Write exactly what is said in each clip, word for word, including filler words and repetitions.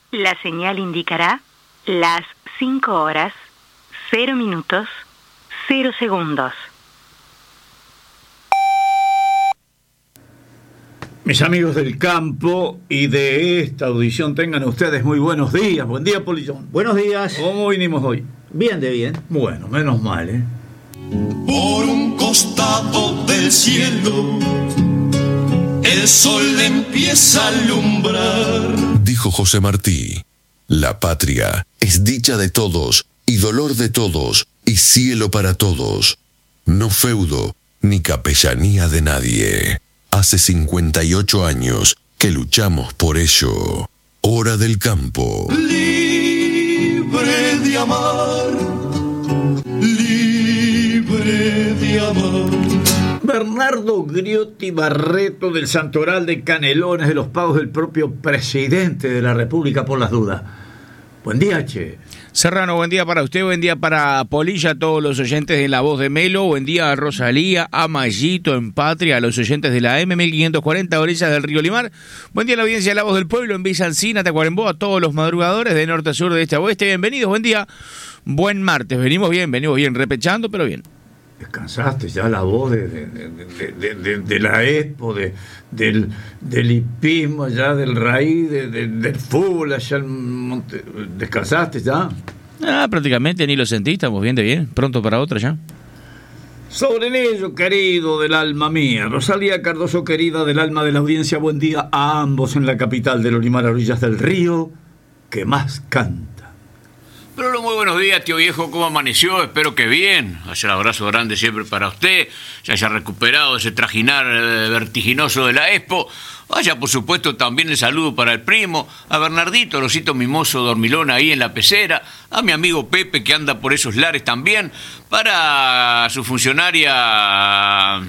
La señal indicará las cinco horas, cero minutos, cero segundos. Mis amigos del campo y de esta audición, tengan ustedes muy buenos días. Buen día, Polillón. Buenos días. ¿Cómo vinimos hoy? Bien de bien. Bueno, menos mal, ¿eh? Por un costado del cielo, el sol empieza a alumbrar. Dijo José Martí: la patria es dicha de todos y dolor de todos y cielo para todos. No feudo ni capellanía de nadie. Hace cincuenta y ocho años que luchamos por ello. Hora del campo. Libre de amar, libre de amar. Bernardo Griotti Barreto del Santoral de Canelones, de los pagos del propio presidente de la República, por las dudas. Buen día, che. Serrano, buen día para usted, buen día para Polilla, a todos los oyentes de La Voz de Melo, buen día a Rosalía, a Mayito en Patria, a los oyentes de la M mil quinientos cuarenta, orillas del río Limar, buen día a la audiencia de La Voz del Pueblo en Villa Alsina, Tacuarembó, a todos los madrugadores de norte a sur, de este a oeste, bienvenidos, buen día, buen martes, venimos bien, venimos bien, repechando, pero bien. Descansaste ya la voz de, de, de, de, de, de la expo, de, del, del hipismo, ya del raíz, de, de, del fútbol allá en Monte... ¿Descansaste ya? Ah, prácticamente ni lo sentí, estamos bien de bien, pronto para otra ya. Sobre ello, querido del alma mía, Rosalía Cardoso, querida del alma de la audiencia, buen día a ambos en la capital del Olimar, a orillas del río, que más canta. Pero muy buenos días, tío viejo, ¿cómo amaneció? Espero que bien. Haya un abrazo grande siempre para usted, se haya recuperado ese trajinar eh, vertiginoso de la expo. Vaya, por supuesto, también el saludo para el primo, a Bernardito, el osito mimoso dormilón ahí en la pecera, a mi amigo Pepe que anda por esos lares también, para su funcionaria...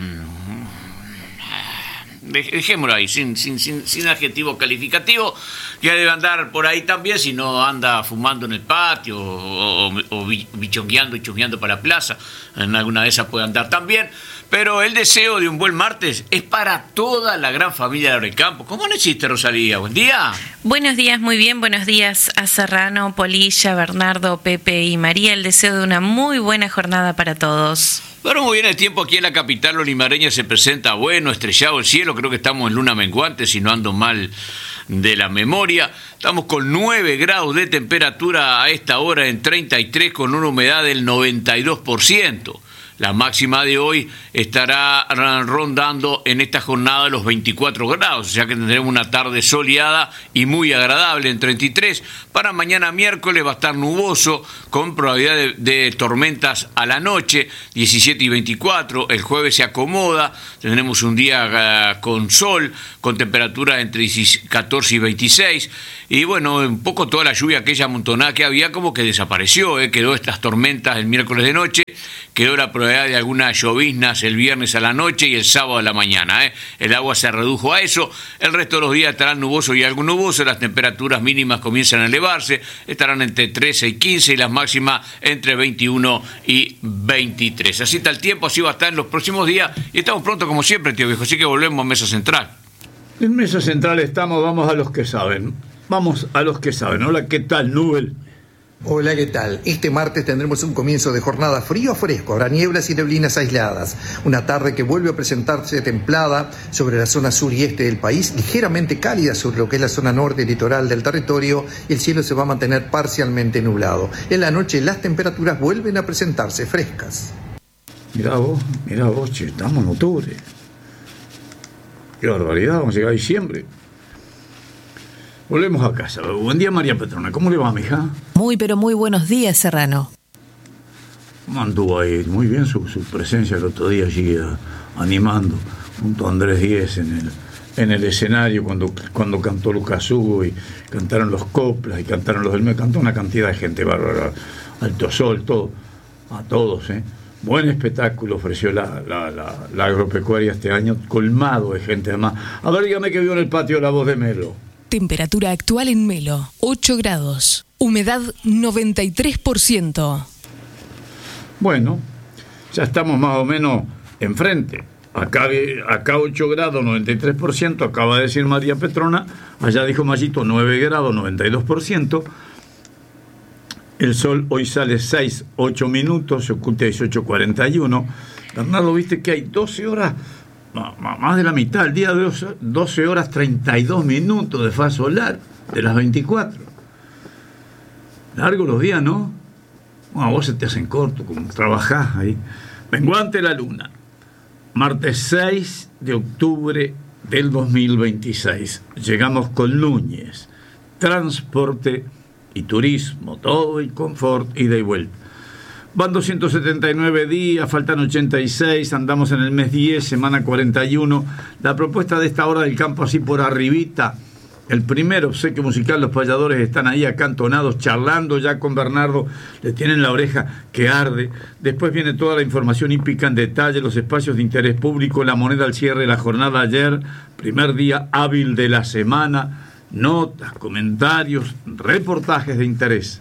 Dejémoslo ahí, sin, sin, sin, sin adjetivo calificativo, que debe andar por ahí también, si no anda fumando en el patio o, o, o bichongueando y chusmeando para la plaza, en alguna de esas puede andar también. Pero el deseo de un buen martes es para toda la gran familia de Orecampo. ¿Cómo no existe, Rosalía? Buen día. Buenos días, muy bien, buenos días a Serrano, Polilla, Bernardo, Pepe y María. El deseo de una muy buena jornada para todos. Pero muy bien, el tiempo aquí en la capital olimareña se presenta bueno, estrellado el cielo, creo que estamos en luna menguante, si no ando mal de la memoria. Estamos con nueve grados de temperatura a esta hora en treinta y tres, con una humedad del noventa y dos por ciento. La máxima de hoy estará rondando en esta jornada los veinticuatro grados, o sea que tendremos una tarde soleada y muy agradable en treinta y tres. Para mañana miércoles va a estar nuboso, con probabilidad de, de tormentas a la noche, diecisiete y veinticuatro. El jueves se acomoda, tendremos un día uh, con sol, con temperatura entre catorce y veintiséis. Y bueno, un poco toda la lluvia, aquella amontonada que había, como que desapareció, ¿eh? Quedó estas tormentas el miércoles de noche, quedó la probabilidad de algunas lloviznas el viernes a la noche y el sábado a la mañana, ¿eh? El agua se redujo a eso, el resto de los días estarán nubosos y algo nubosos, las temperaturas mínimas comienzan a elevarse, estarán entre trece y quince y las máximas entre veintiuno y veintitrés. Así está el tiempo, así va a estar en los próximos días y estamos pronto como siempre, tío viejo, así que volvemos a Mesa Central. En Mesa Central estamos, vamos a los que saben. Vamos a los que saben. Hola, ¿qué tal, Nubel? Hola, ¿qué tal? Este martes tendremos un comienzo de jornada frío a fresco. Habrá nieblas y neblinas aisladas. Una tarde que vuelve a presentarse templada sobre la zona sur y este del país, ligeramente cálida sobre lo que es la zona norte y litoral del territorio. El cielo se va a mantener parcialmente nublado. En la noche las temperaturas vuelven a presentarse frescas. Mirá vos, mirá vos, che, estamos en octubre. Qué barbaridad, vamos a llegar a diciembre. Volvemos a casa. Buen día, María Petrona. ¿Cómo le va, mija? Muy, pero muy buenos días, Serrano. ¿Cómo anduvo ahí? Muy bien su, su presencia el otro día allí uh, animando junto a Andrés Díez en el, en el escenario cuando, cuando cantó Lucas Hugo y cantaron los coplas y cantaron los del me cantó una cantidad de gente bárbara, Alto Sol, todo, a todos, ¿eh? Buen espectáculo ofreció la, la, la, la agropecuaria este año, colmado de gente además. A ver, dígame qué vio en el patio de La Voz de Melo. Temperatura actual en Melo, ocho grados. Humedad noventa y tres por ciento. Bueno, ya estamos más o menos enfrente. Acá, acá ocho grados, noventa y tres por ciento, acaba de decir María Petrona. Allá dijo Mayito, nueve grados, noventa y dos por ciento. El sol hoy sale seis, ocho minutos, se oculta dieciocho cuarenta y uno. Bernardo, viste que hay doce horas, más de la mitad, el día de hoy, doce horas treinta y dos minutos de faz solar, de las veinticuatro. Largos los días, ¿no? Bueno, vos se te hacen corto, como trabajás ahí. Menguante la luna. Martes seis de octubre del dos mil veintiséis. Llegamos con Núñez. Transporte y turismo, todo y confort, ida y vuelta. Van doscientos setenta y nueve días, faltan ochenta y seis, andamos en el mes diez, semana cuarenta y uno. La propuesta de esta hora del campo, así por arribita. El primer obsequio musical, los payadores están ahí acantonados, charlando ya con Bernardo, le tienen la oreja que arde. Después viene toda la información hípica en detalle, los espacios de interés público, la moneda al cierre, la jornada ayer, primer día hábil de la semana, notas, comentarios, reportajes de interés.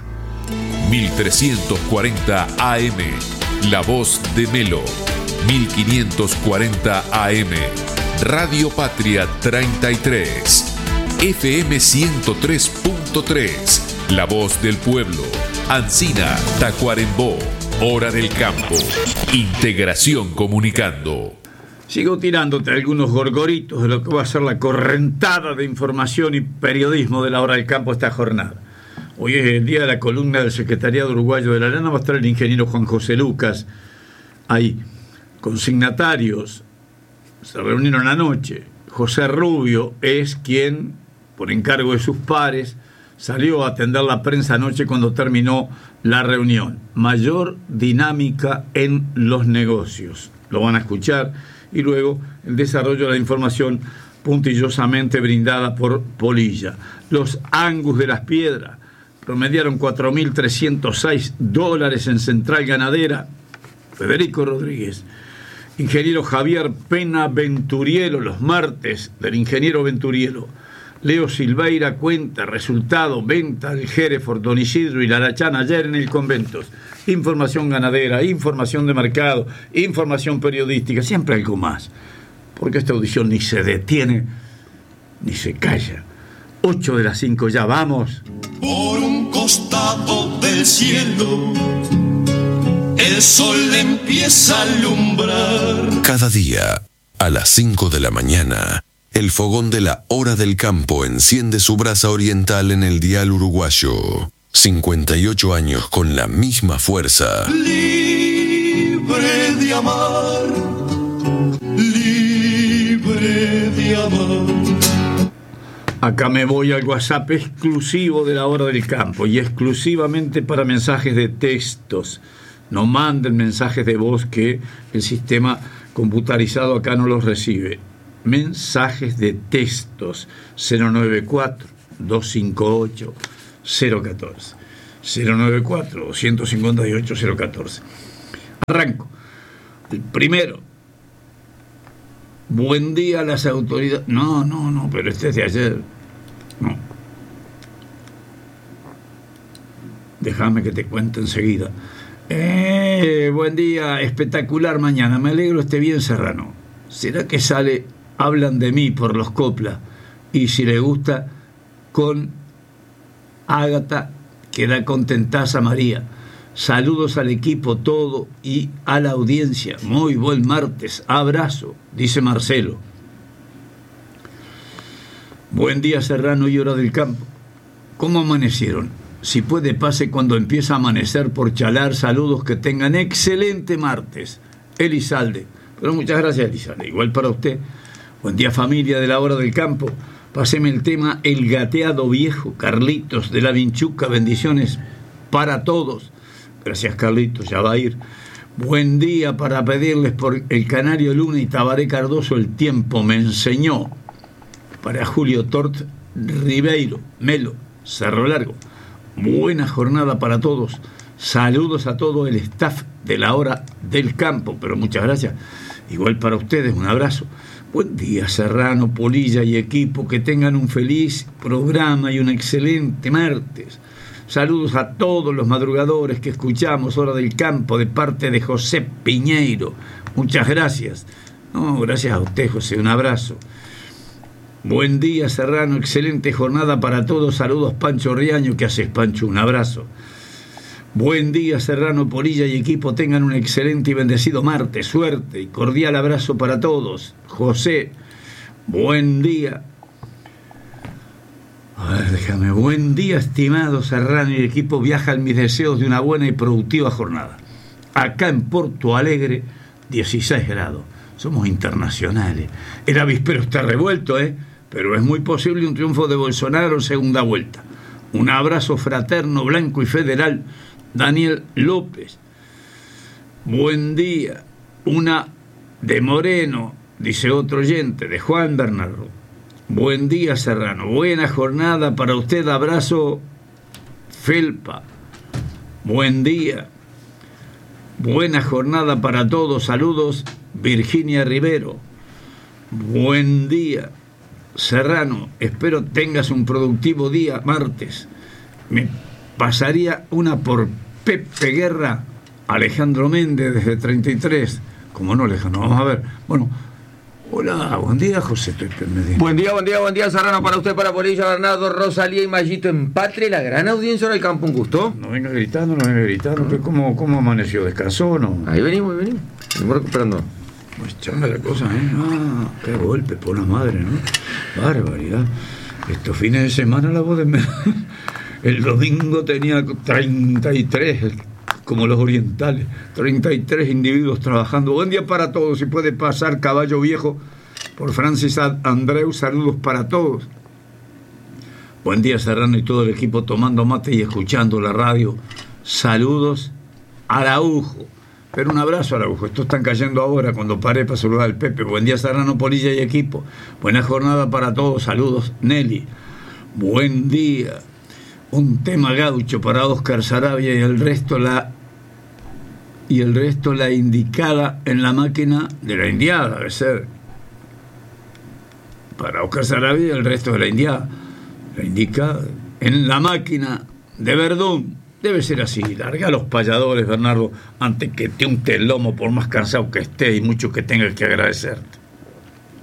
mil trescientos cuarenta A M, La Voz de Melo. mil quinientos cuarenta A M, Radio Patria treinta y tres. F M ciento tres punto tres, La Voz del Pueblo. Ancina, Tacuarembó, Hora del Campo. Integración Comunicando. Sigo tirándote algunos gorgoritos de lo que va a ser la correntada de información y periodismo de la Hora del Campo esta jornada. Hoy es el día de la columna del Secretariado Uruguayo de la Lana, va a estar el ingeniero Juan José Lucas ahí. Consignatarios se reunieron anoche. José Rubio es quien, por encargo de sus pares, salió a atender la prensa anoche cuando terminó la reunión. Mayor dinámica en los negocios. Lo van a escuchar. Y luego el desarrollo de la información puntillosamente brindada por Polilla. Los Angus de las Piedras promediaron cuatro mil trescientos seis dólares en Central Ganadera. Federico Rodríguez. Ingeniero Javier Pena Venturielo, los martes del ingeniero Venturielo. Leo Silveira cuenta, resultado, venta del Hereford, Don Isidro y Larachán ayer en el Conventos. Información ganadera, información de mercado, información periodística, siempre algo más. Porque esta audición ni se detiene, ni se calla. Ocho de las cinco, ya vamos. Por un costado del cielo, el sol empieza a alumbrar. Cada día, a las cinco de la mañana, el fogón de la Hora del Campo enciende su brasa oriental en el dial uruguayo. cincuenta y ocho años con la misma fuerza. Libre de amar, libre de amar. Acá me voy al WhatsApp exclusivo de la Hora del Campo y exclusivamente para mensajes de textos. No manden mensajes de voz que el sistema computarizado acá no los recibe. Mensajes de textos cero nueve cuatro, dos cinco ocho, cero uno cuatro cero nueve cuatro, dos cinco ocho, cero uno cuatro. Arranco. El primero. Buen día a las autoridades. No, no, no, pero este es de ayer. No. Déjame que te cuente enseguida. Eh, buen día, espectacular mañana. Me alegro esté bien Serrano. ¿Será que sale Hablan de mí por los Copla? Y si le gusta, con Ágata, queda contentaza María. Saludos al equipo todo y a la audiencia. Muy buen martes. Abrazo, dice Marcelo. Buen día Serrano y Hora del Campo. ¿Cómo amanecieron? Si puede pase cuando empieza a amanecer por Chalar. Saludos, que tengan excelente martes. Elizalde. Pero muchas gracias Elizalde. Igual para usted. Buen día familia de la Hora del Campo. Páseme el tema El Gateado Viejo. Carlitos de la Vinchuca. Bendiciones para todos. Gracias Carlitos, ya va a ir. Buen día para pedirles por el Canario Luna y Tabaré Cardoso. El tiempo me enseñó. Para Julio Tort Ribeiro, Melo, Cerro Largo. Buena jornada para todos. Saludos a todo el staff de la Hora del Campo. Pero muchas gracias. Igual para ustedes, un abrazo. Buen día Serrano, Polilla y equipo. Que tengan un feliz programa y un excelente martes. Saludos a todos los madrugadores que escuchamos Hora del Campo de parte de José Piñeiro. Muchas gracias. No, gracias a usted, José, un abrazo. Buen día, Serrano, excelente jornada para todos. Saludos, Pancho Riaño. ¿Qué haces, Pancho? Un abrazo. Buen día, Serrano, Polilla y equipo. Tengan un excelente y bendecido martes. Suerte y cordial abrazo para todos. José, buen día. A ver, déjame. Buen día, estimado Serrano y equipo. Viajan mis deseos de una buena y productiva jornada. Acá en Porto Alegre, dieciséis grados. Somos internacionales. El avispero está revuelto, ¿eh? Pero es muy posible un triunfo de Bolsonaro en segunda vuelta. Un abrazo fraterno, blanco y federal. Daniel López. Buen día. Una de Moreno, dice otro oyente, de Juan Bernardo. Buen día, Serrano. Buena jornada para usted. Abrazo, Felpa. Buen día. Buena jornada para todos. Saludos, Virginia Rivero. Buen día, Serrano. Espero tengas un productivo día martes. Me pasaría una por Pepe Guerra, Alejandro Méndez desde treinta y tres. Como no, Alejandro, vamos a ver. Bueno, hola, buen día, José Pepe Medina. Buen día, buen día, buen día, Serrano, para usted, para Polilla, Bernardo, Rosalía y Mayito en Patria, la gran audiencia del campo, un gusto. No venga gritando, no venga gritando. ¿No? ¿Cómo, ¿Cómo amaneció? ¿Descansó o no? Ahí venimos, ahí venimos. Venimos recuperando. Pues changa la cosa, ¿eh? Ah, qué golpe por la madre, ¿no? Barbaridad. Estos fines de semana la voz de... El domingo tenía treinta y tres, como los orientales, treinta y tres individuos trabajando. Buen día para todos. Si puede pasar Caballo Viejo por Francis Andreu, saludos para todos. Buen día, Serrano y todo el equipo tomando mate y escuchando la radio. Saludos, Araujo. Pero un abrazo, Araujo. Estos están cayendo ahora cuando paré para saludar al Pepe. Buen día, Serrano, Polilla y equipo. Buena jornada para todos. Saludos, Nelly. Buen día. Un tema gaucho para Óscar Sarabia y el resto la y el resto la indicada en la máquina de la indiada, debe ser. Para Óscar Sarabia y el resto de la indiada. La indicada en la máquina de Verdún. Debe ser así. Larga a los payadores, Bernardo, antes que te unte el lomo por más cansado que esté y mucho que tengas que agradecerte.